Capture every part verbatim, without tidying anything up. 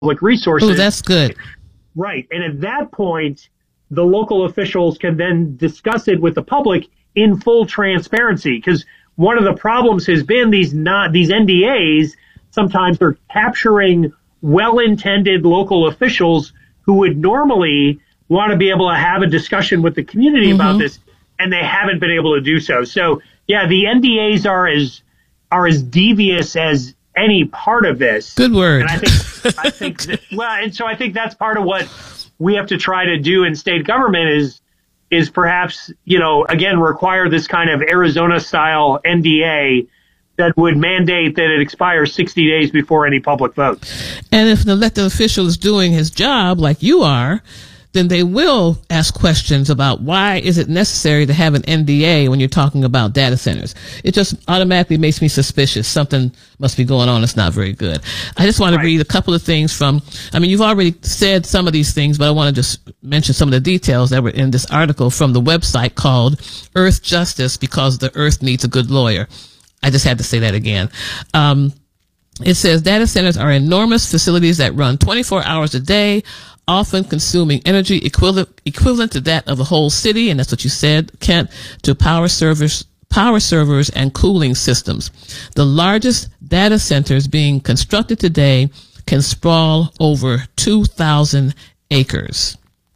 public resources. Oh, that's good. Right. And at that point, the local officials can then discuss it with the public in full transparency. Because one of the problems has been these not these N D As sometimes are capturing well-intended local officials who would normally want to be able to have a discussion with the community mm-hmm. about this, and they haven't been able to do so. So, yeah, the N D As are as are as devious as any part of this. Good word. And I think, I think that, well, and so I think that's part of what we have to try to do in state government is, is perhaps, you know, again, require this kind of Arizona style N D A that would mandate that it expires sixty days before any public vote. And if an elected official is doing his job like you are, then they will ask questions about why is it necessary to have an N D A when you're talking about data centers. It just automatically makes me suspicious. Something must be going on that's not very good. I just want to right. read a couple of things from, I mean, you've already said some of these things, but I want to just mention some of the details that were in this article from the website called Earth Justice, because the Earth needs a good lawyer. I just had to say that again. Um, it says data centers are enormous facilities that run twenty-four hours a day, often consuming energy equivalent equivalent to that of a whole city, and that's what you said, Kent, to power servers, power servers and cooling systems. The largest data centers being constructed today can sprawl over two thousand acres.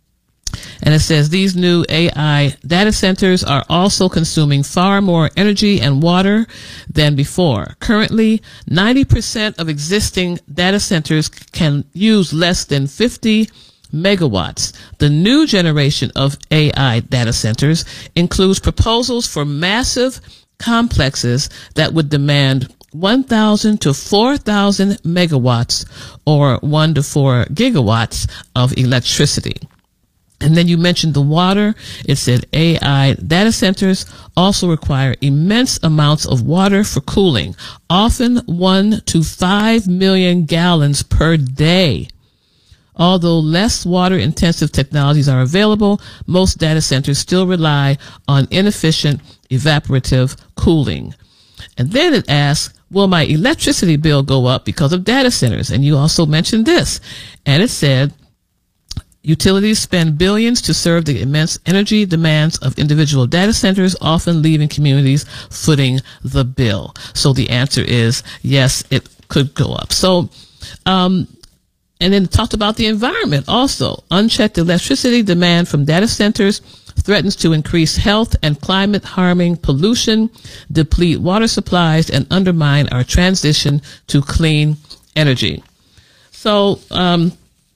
And it says these new A I data centers are also consuming far more energy and water than before. Currently, ninety percent of existing data centers can use less than fifty megawatts. The new generation of A I data centers includes proposals for massive complexes that would demand one thousand to four thousand megawatts or one to four gigawatts of electricity. And then you mentioned the water. It said A I data centers also require immense amounts of water for cooling, often one to five million gallons per day. Although less water-intensive technologies are available, most data centers still rely on inefficient evaporative cooling. And then it asks, will my electricity bill go up because of data centers? And you also mentioned this. And it said, utilities spend billions to serve the immense energy demands of individual data centers, often leaving communities footing the bill. So the answer is yes, it could go up. So, um, and then it talked about the environment also. Unchecked electricity demand from data centers threatens to increase health and climate harming pollution, deplete water supplies, and undermine our transition to clean energy. So, um,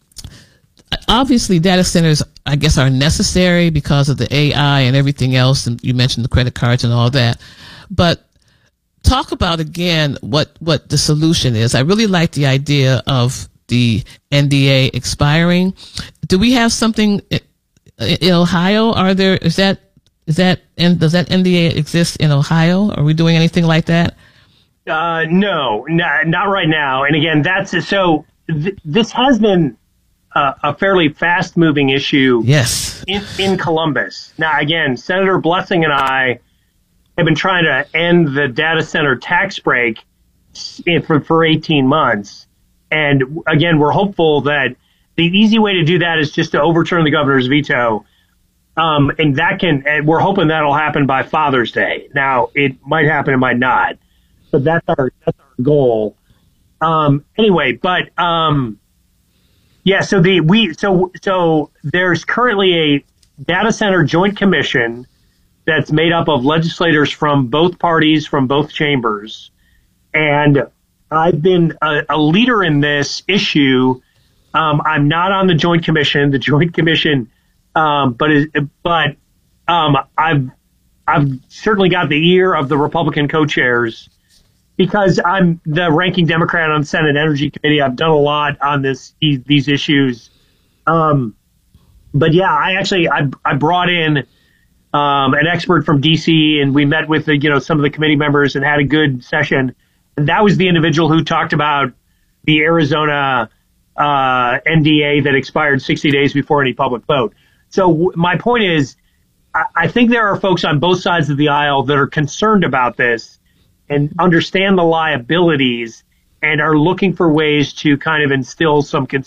obviously, data centers, I guess, are necessary because of the A I and everything else. And you mentioned the credit cards and all that. But talk about, again, what, what the solution is. I really like the idea of the N D A expiring. Do we have something in Ohio? Are there, is that, is that, and does that N D A exist in Ohio? Are we doing anything like that? Uh, no, not, not right now. And again, that's, so th- this has been Uh, a fairly fast-moving issue yes. in, in Columbus. Now, again, Senator Blessing and I have been trying to end the data center tax break for, for eighteen months. And again, we're hopeful that the easy way to do that is just to overturn the governor's veto. Um, and that can, and we're hoping that'll happen by Father's Day. Now, it might happen, it might not, but that's our, that's our goal. Um, anyway, but, um, Yeah, so the we so so there's currently a data center joint commission that's made up of legislators from both parties, from both chambers, and I've been a, a leader in this issue. Um, I'm not on the joint commission, the joint commission, um, but is, but um, I've I've certainly got the ear of the Republican co-chairs. Because I'm the ranking Democrat on the Senate Energy Committee, I've done a lot on this these issues. Um, but yeah, I actually I, I brought in um, an expert from D C, and we met with the, you know some of the committee members and had a good session. And that was the individual who talked about the Arizona uh, N D A that expired sixty days before any public vote. So w- my point is, I, I think there are folks on both sides of the aisle that are concerned about this and understand the liabilities and are looking for ways to kind of instill some consistency